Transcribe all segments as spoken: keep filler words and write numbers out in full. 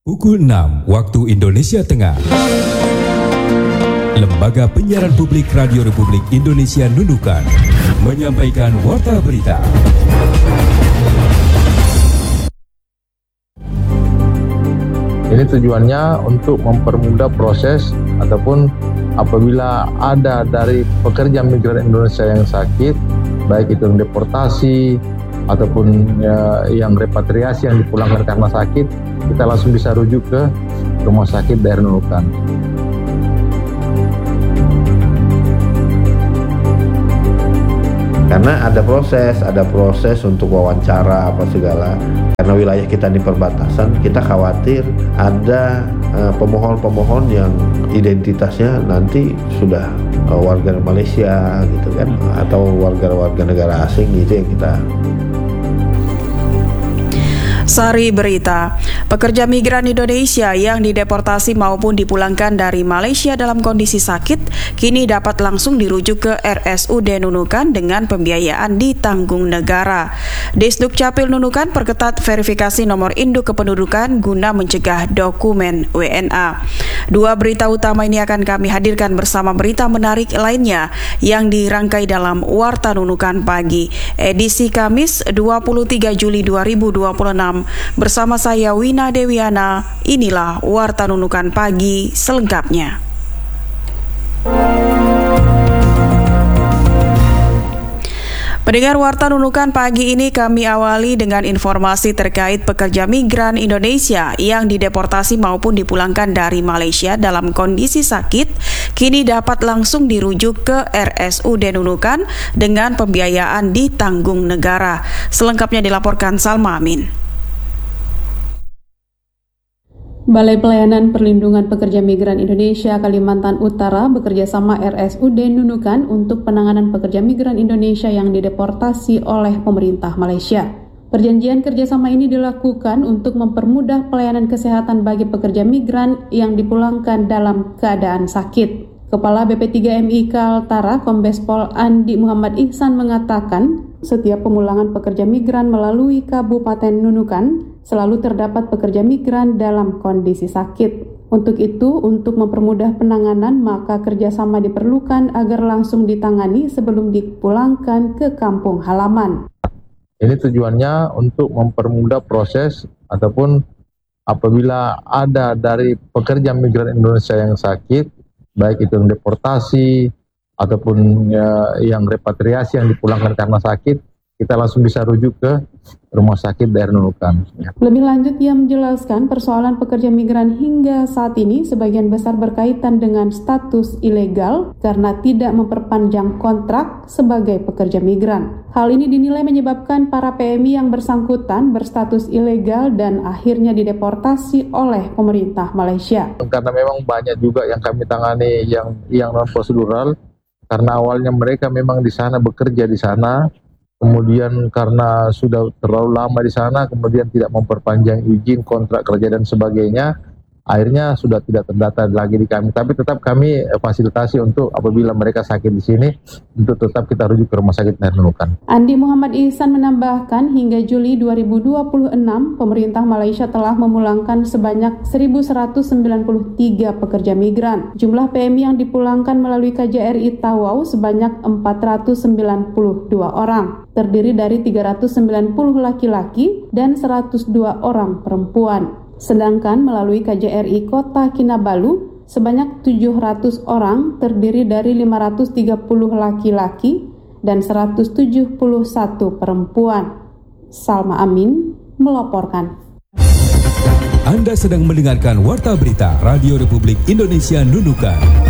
Pukul enam waktu Indonesia Tengah. Lembaga Penyiaran Publik Radio Republik Indonesia Nunukan menyampaikan warta berita. Ini tujuannya untuk mempermudah proses ataupun apabila ada dari pekerja migran Indonesia yang sakit, baik itu yang deportasi ataupun ya, yang repatriasi yang dipulangkan karena sakit, kita langsung bisa rujuk ke rumah sakit daerah Nunukan. Karena ada proses, ada proses untuk wawancara apa segala. Karena wilayah kita di perbatasan, kita khawatir ada uh, pemohon-pemohon yang identitasnya nanti sudah uh, warga Malaysia gitu kan, atau warga-warga negara asing gitu yang kita. Sari berita, pekerja migran Indonesia yang dideportasi maupun dipulangkan dari Malaysia dalam kondisi sakit kini dapat langsung dirujuk ke R S U D Nunukan dengan pembiayaan ditanggung negara. Disduk Capil Nunukan perketat verifikasi nomor induk kependudukan guna mencegah dokumen W N A. Dua berita utama ini akan kami hadirkan bersama berita menarik lainnya yang dirangkai dalam Warta Nunukan Pagi, edisi Kamis dua puluh tiga Juli dua ribu dua puluh enam. Bersama saya Wina Dewiana, inilah Warta Nunukan Pagi selengkapnya. Pendengar Warta Nunukan Pagi ini kami awali dengan informasi terkait pekerja migran Indonesia yang dideportasi maupun dipulangkan dari Malaysia dalam kondisi sakit, kini dapat langsung dirujuk ke R S U D Nunukan dengan pembiayaan ditanggung negara. Selengkapnya dilaporkan Salma Amin. Balai Pelayanan Perlindungan Pekerja Migran Indonesia Kalimantan Utara bekerjasama R S U D Nunukan untuk penanganan pekerja migran Indonesia yang dideportasi oleh pemerintah Malaysia. Perjanjian kerjasama ini dilakukan untuk mempermudah pelayanan kesehatan bagi pekerja migran yang dipulangkan dalam keadaan sakit. Kepala B P tiga M I Kaltara Kombes Pol Andi Muhammad Ihsan mengatakan, setiap pemulangan pekerja migran melalui Kabupaten Nunukan selalu terdapat pekerja migran dalam kondisi sakit. Untuk itu, untuk mempermudah penanganan, maka kerjasama diperlukan agar langsung ditangani sebelum dipulangkan ke kampung halaman. Ini tujuannya untuk mempermudah proses ataupun apabila ada dari pekerja migran Indonesia yang sakit, baik itu yang deportasi ataupun ya, yang repatriasi yang dipulangkan karena sakit, kita langsung bisa rujuk ke rumah sakit daerah Nunukan. Lebih lanjut, ia menjelaskan persoalan pekerja migran hingga saat ini sebagian besar berkaitan dengan status ilegal karena tidak memperpanjang kontrak sebagai pekerja migran. Hal ini dinilai menyebabkan para P M I yang bersangkutan berstatus ilegal dan akhirnya dideportasi oleh pemerintah Malaysia. Karena memang banyak juga yang kami tangani yang yang non prosedural, karena awalnya mereka memang di sana bekerja di sana. Kemudian karena sudah terlalu lama di sana, kemudian tidak memperpanjang izin, kontrak kerja dan sebagainya, akhirnya sudah tidak terdata lagi di kami. Tapi tetap kami fasilitasi untuk apabila mereka sakit di sini, untuk tetap kita rujuk ke rumah sakit daerah Nunukan. Andi Muhammad Ihsan menambahkan, hingga Juli dua ribu dua puluh enam, pemerintah Malaysia telah memulangkan sebanyak seribu seratus sembilan puluh tiga pekerja migran. Jumlah P M I yang dipulangkan melalui K J R I Tawau sebanyak empat ratus sembilan puluh dua orang, terdiri dari tiga ratus sembilan puluh laki-laki dan seratus dua orang perempuan. Sedangkan melalui K J R I Kota Kinabalu sebanyak tujuh ratus orang, terdiri dari lima ratus tiga puluh laki-laki dan seratus tujuh puluh satu perempuan. Salma Amin melaporkan. Anda sedang mendengarkan Warta Berita Radio Republik Indonesia Nunukan.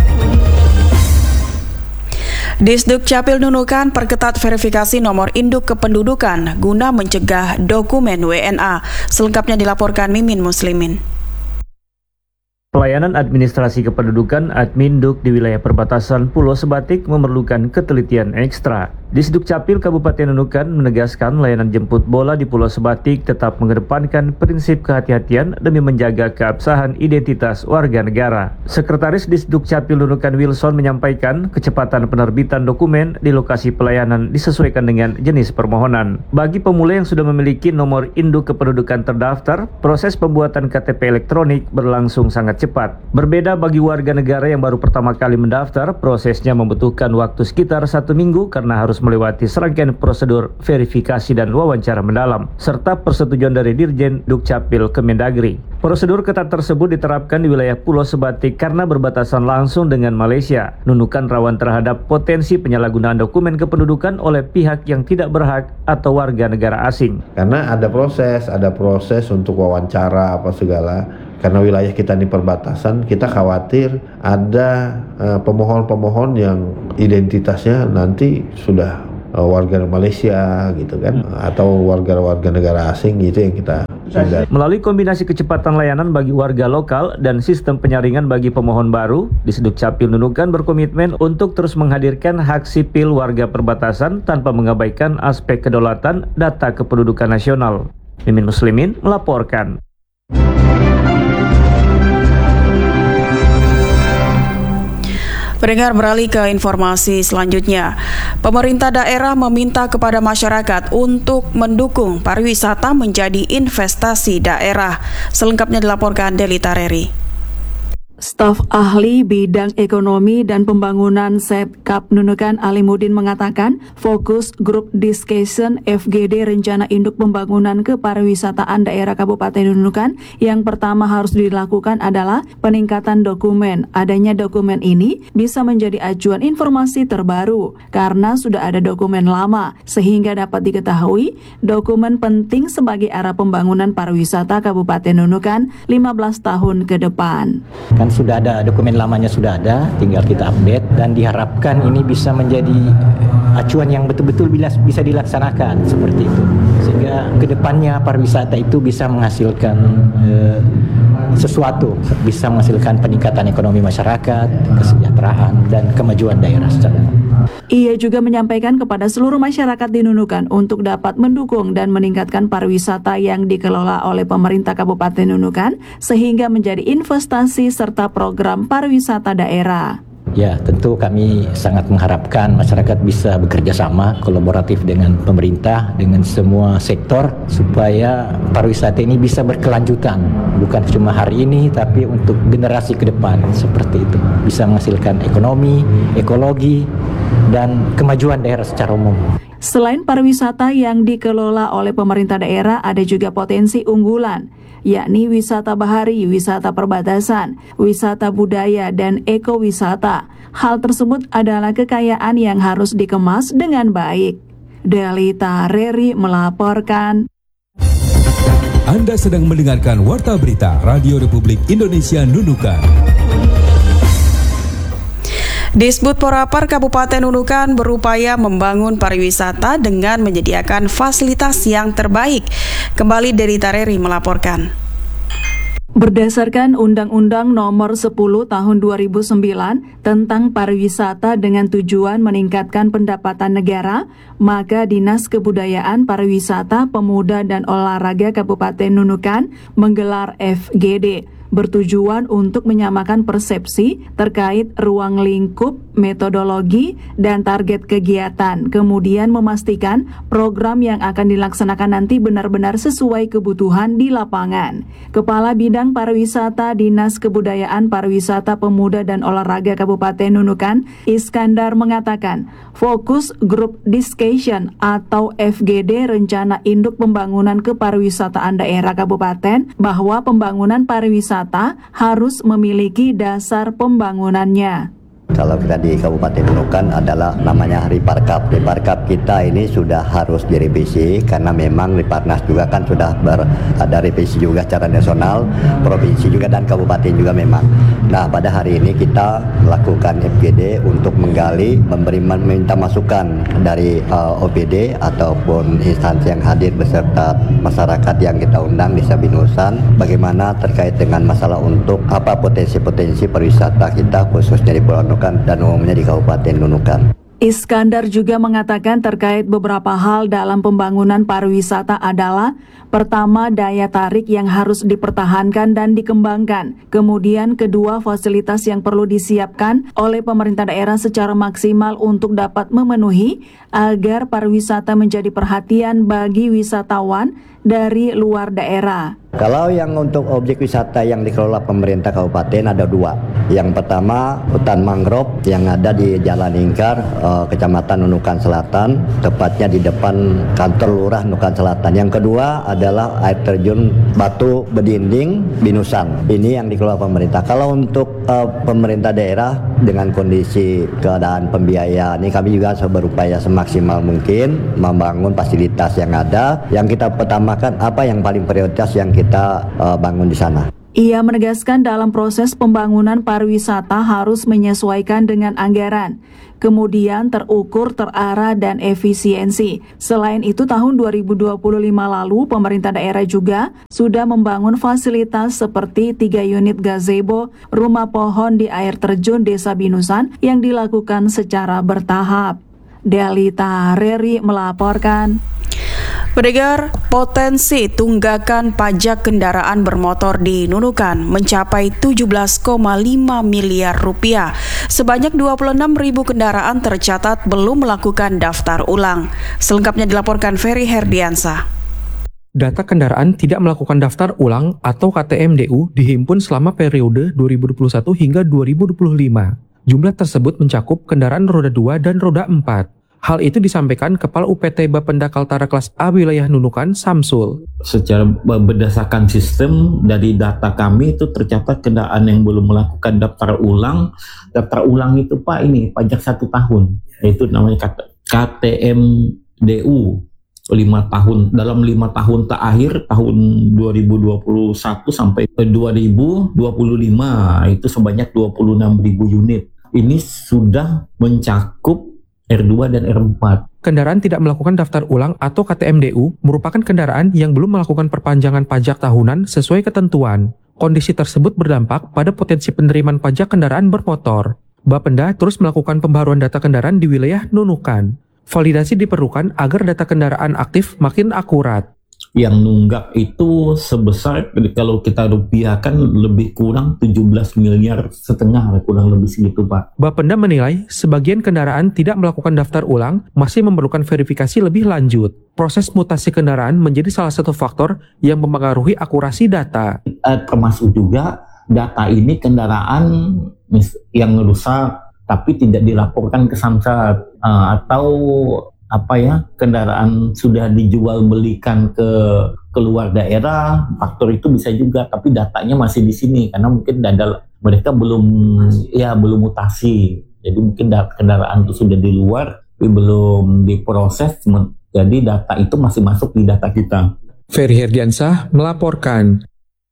Disduk Capil Nunukan perketat verifikasi nomor induk kependudukan guna mencegah dokumen W N A. Selengkapnya dilaporkan Mimin Muslimin. Pelayanan Administrasi Kependudukan Adminduk di wilayah perbatasan Pulau Sebatik memerlukan ketelitian ekstra. Disduk Capil Kabupaten Nunukan menegaskan layanan jemput bola di Pulau Sebatik tetap mengedepankan prinsip kehati-hatian demi menjaga keabsahan identitas warga negara. Sekretaris Disduk Capil Nunukan Wilson menyampaikan kecepatan penerbitan dokumen di lokasi pelayanan disesuaikan dengan jenis permohonan. Bagi pemula yang sudah memiliki nomor induk kependudukan terdaftar, proses pembuatan K T P elektronik berlangsung sangat cepat. Berbeda bagi warga negara yang baru pertama kali mendaftar, prosesnya membutuhkan waktu sekitar satu minggu karena harus melewati serangkaian prosedur verifikasi dan wawancara mendalam, serta persetujuan dari Dirjen Dukcapil Kemendagri. Prosedur ketat tersebut diterapkan di wilayah Pulau Sebatik karena berbatasan langsung dengan Malaysia. Nunukan rawan terhadap potensi penyalahgunaan dokumen kependudukan oleh pihak yang tidak berhak atau warga negara asing. Karena ada proses, ada proses untuk wawancara apa segala. Karena wilayah kita di perbatasan, kita khawatir ada uh, pemohon-pemohon yang identitasnya nanti sudah uh, warga Malaysia gitu kan, atau warga-warga negara asing gitu yang kita hindari. Melalui kombinasi kecepatan layanan bagi warga lokal dan sistem penyaringan bagi pemohon baru, Disduk Capil Nunukan berkomitmen untuk terus menghadirkan hak sipil warga perbatasan tanpa mengabaikan aspek kedaulatan data kependudukan nasional. Mimin Muslimin melaporkan. Pendengar, beralih ke informasi selanjutnya. Pemerintah daerah meminta kepada masyarakat untuk mendukung pariwisata menjadi investasi daerah. Selengkapnya dilaporkan Deli Tareri. Staf ahli bidang ekonomi dan pembangunan Setkap Nunukan Alimuddin mengatakan fokus grup discussion F G D Rencana Induk Pembangunan Kepariwisataan Daerah Kabupaten Nunukan yang pertama harus dilakukan adalah peningkatan dokumen. Adanya dokumen ini bisa menjadi acuan informasi terbaru karena sudah ada dokumen lama sehingga dapat diketahui dokumen penting sebagai arah pembangunan pariwisata Kabupaten Nunukan lima belas tahun ke depan. Kan sudah ada, dokumen lamanya sudah ada, tinggal kita update dan diharapkan ini bisa menjadi acuan yang betul-betul bisa dilaksanakan seperti itu. Sehingga kedepannya pariwisata itu bisa menghasilkan eh, sesuatu, bisa menghasilkan peningkatan ekonomi masyarakat, kesejahteraan dan kemajuan daerah secara umum. Ia juga menyampaikan kepada seluruh masyarakat di Nunukan untuk dapat mendukung dan meningkatkan pariwisata yang dikelola oleh pemerintah Kabupaten Nunukan sehingga menjadi investasi serta program pariwisata daerah. Ya, tentu kami sangat mengharapkan masyarakat bisa bekerja sama, kolaboratif dengan pemerintah, dengan semua sektor, supaya pariwisata ini bisa berkelanjutan. Bukan cuma hari ini, tapi untuk generasi ke depan, seperti itu. Bisa menghasilkan ekonomi, ekologi, dan kemajuan daerah secara umum. Selain pariwisata yang dikelola oleh pemerintah daerah, ada juga potensi unggulan, yakni wisata bahari, wisata perbatasan, wisata budaya, dan ekowisata. Hal tersebut adalah kekayaan yang harus dikemas dengan baik. Deli Tareri melaporkan. Anda sedang mendengarkan Warta Berita Radio Republik Indonesia Nunukan. Disbud Porapar Kabupaten Nunukan berupaya membangun pariwisata dengan menyediakan fasilitas yang terbaik. Kembali dari Tareri melaporkan. Berdasarkan Undang-Undang Nomor sepuluh Tahun dua ribu sembilan tentang pariwisata dengan tujuan meningkatkan pendapatan negara, maka Dinas Kebudayaan Pariwisata Pemuda dan Olahraga Kabupaten Nunukan menggelar F G D bertujuan untuk menyamakan persepsi terkait ruang lingkup, metodologi, dan target kegiatan, kemudian memastikan program yang akan dilaksanakan nanti benar-benar sesuai kebutuhan di lapangan. Kepala Bidang Pariwisata Dinas Kebudayaan Pariwisata Pemuda dan Olahraga Kabupaten Nunukan, Iskandar mengatakan, fokus grup discussion atau F G D Rencana Induk Pembangunan Kepariwisataan Daerah Kabupaten bahwa pembangunan pariwisata harus memiliki dasar pembangunannya. Kalau kita di Kabupaten Nunukan adalah namanya Riparkap. Riparkap kita ini sudah harus direvisi karena memang Riparnas juga kan sudah ber, ada revisi juga secara nasional, provinsi juga dan kabupaten juga memang. Nah, pada hari ini kita melakukan F G D untuk menggali, memberi meminta masukan dari uh, O P D ataupun instansi yang hadir beserta masyarakat yang kita undang di Sabinusan, bagaimana terkait dengan masalah untuk apa potensi-potensi pariwisata kita khususnya di Pulau Nunukan dan umumnya di Kabupaten Nunukan. Iskandar juga mengatakan terkait beberapa hal dalam pembangunan pariwisata adalah pertama, daya tarik yang harus dipertahankan dan dikembangkan. Kemudian kedua, fasilitas yang perlu disiapkan oleh pemerintah daerah secara maksimal untuk dapat memenuhi agar pariwisata menjadi perhatian bagi wisatawan dari luar daerah. Kalau yang untuk objek wisata yang dikelola pemerintah kabupaten ada dua. Yang pertama hutan mangrove yang ada di Jalan Ingkar, eh, Kecamatan Nunukan Selatan, tepatnya di depan kantor Lurah Nunukan Selatan. Yang kedua adalah air terjun Batu Bedinding Binusan. Ini yang dikelola pemerintah. Kalau untuk eh, pemerintah daerah dengan kondisi keadaan pembiayaan ini kami juga berupaya semaksimal mungkin membangun fasilitas yang ada. Yang kita pertamakan apa yang paling prioritas yang kita uh, bangun di sana. Ia menegaskan dalam proses pembangunan pariwisata harus menyesuaikan dengan anggaran, kemudian terukur, terarah, dan efisiensi. Selain itu, tahun dua ribu dua puluh lima lalu, pemerintah daerah juga sudah membangun fasilitas seperti tiga unit gazebo, rumah pohon di air terjun Desa Binusan yang dilakukan secara bertahap. Delita Reri melaporkan. Pendengar, potensi tunggakan pajak kendaraan bermotor di Nunukan mencapai tujuh belas koma lima miliar rupiah. Sebanyak dua puluh enam ribu kendaraan tercatat belum melakukan daftar ulang. Selengkapnya dilaporkan Ferry Herdiansa. Data kendaraan tidak melakukan daftar ulang atau K T M D U dihimpun selama periode dua ribu dua puluh satu hingga dua ribu dua puluh lima. Jumlah tersebut mencakup kendaraan roda dua dan roda empat. Hal itu disampaikan Kepala U P T Bapenda Kaltara Kelas A Wilayah Nunukan, Samsul. Secara berdasarkan sistem dari data kami itu tercatat kendaraan yang belum melakukan daftar ulang. Daftar ulang itu Pak ini pajak satu tahun, yaitu namanya K T M D U lima tahun. Dalam lima tahun terakhir tahun dua ribu dua puluh satu sampai dua ribu dua puluh lima itu sebanyak dua puluh enam ribu unit. Ini sudah mencakup R dua dan R empat. Kendaraan tidak melakukan daftar ulang atau K T M D U merupakan kendaraan yang belum melakukan perpanjangan pajak tahunan sesuai ketentuan. Kondisi tersebut berdampak pada potensi penerimaan pajak kendaraan bermotor. Bapenda terus melakukan pembaruan data kendaraan di wilayah Nunukan. Validasi diperlukan agar data kendaraan aktif makin akurat. Yang nunggak itu sebesar kalau kita rupiahkan lebih kurang tujuh belas miliar setengah, kurang lebih segitu Pak. Bapenda menilai sebagian kendaraan tidak melakukan daftar ulang masih memerlukan verifikasi lebih lanjut. Proses mutasi kendaraan menjadi salah satu faktor yang mempengaruhi akurasi data. Eh, termasuk juga data ini kendaraan yang rusak tapi tidak dilaporkan ke Samsat uh, atau apa ya, kendaraan sudah dijual belikan ke keluar daerah, faktor itu bisa juga, tapi datanya masih di sini karena mungkin ada mereka belum ya belum mutasi, jadi mungkin kendaraan itu sudah di luar tapi belum diproses, jadi data itu masih masuk di data kita. Ferry Herdiansah melaporkan.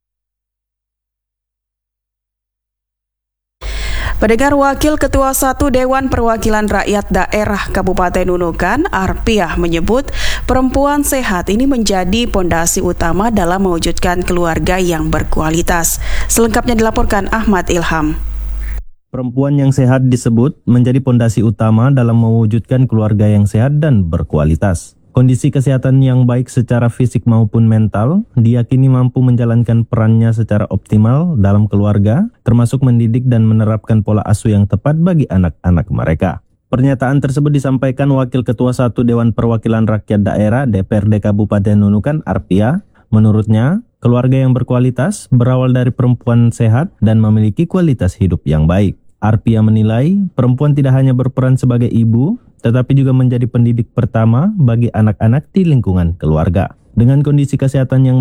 Pendengar, Wakil Ketua satu Dewan Perwakilan Rakyat Daerah Kabupaten Nunukan, Arpiah, menyebut perempuan sehat ini menjadi pondasi utama dalam mewujudkan keluarga yang berkualitas. Selengkapnya dilaporkan Ahmad Ilham. Perempuan yang sehat disebut menjadi pondasi utama dalam mewujudkan keluarga yang sehat dan berkualitas. Kondisi kesehatan yang baik secara fisik maupun mental diyakini mampu menjalankan perannya secara optimal dalam keluarga, termasuk mendidik dan menerapkan pola asuh yang tepat bagi anak-anak mereka. Pernyataan tersebut disampaikan Wakil Ketua satu Dewan Perwakilan Rakyat Daerah D P R D Kabupaten Nunukan, Arpiah. Menurutnya, keluarga yang berkualitas berawal dari perempuan sehat dan memiliki kualitas hidup yang baik. Arpiah menilai perempuan tidak hanya berperan sebagai ibu, tetapi juga menjadi pendidik pertama bagi anak-anak di lingkungan keluarga. Dengan kondisi kesehatan yang baik,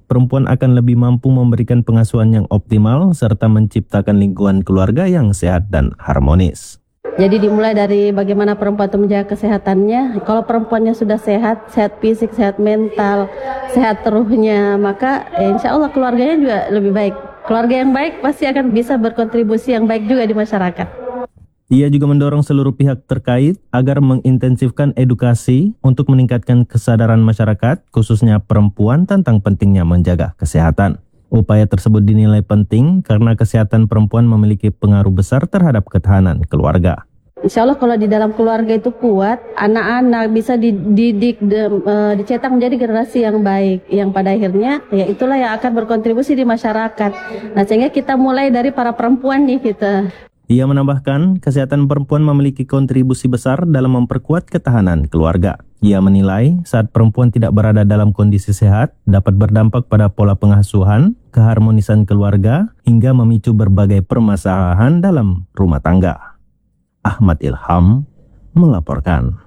perempuan akan lebih mampu memberikan pengasuhan yang optimal serta menciptakan lingkungan keluarga yang sehat dan harmonis. Jadi dimulai dari bagaimana perempuan itu menjaga kesehatannya. Kalau perempuannya sudah sehat, sehat fisik, sehat mental, sehat ruhnya, maka eh, insya Allah keluarganya juga lebih baik. Keluarga yang baik pasti akan bisa berkontribusi yang baik juga di masyarakat. Ia juga mendorong seluruh pihak terkait agar mengintensifkan edukasi untuk meningkatkan kesadaran masyarakat, khususnya perempuan tentang pentingnya menjaga kesehatan. Upaya tersebut dinilai penting karena kesehatan perempuan memiliki pengaruh besar terhadap ketahanan keluarga. Insya Allah kalau di dalam keluarga itu kuat, anak-anak bisa dididik, de, uh, dicetak menjadi generasi yang baik, yang pada akhirnya ya itulah yang akan berkontribusi di masyarakat. Nah sehingga kita mulai dari para perempuan nih kita. Ia menambahkan, kesehatan perempuan memiliki kontribusi besar dalam memperkuat ketahanan keluarga. Ia menilai saat perempuan tidak berada dalam kondisi sehat, dapat berdampak pada pola pengasuhan, keharmonisan keluarga, hingga memicu berbagai permasalahan dalam rumah tangga. Ahmad Ilham melaporkan.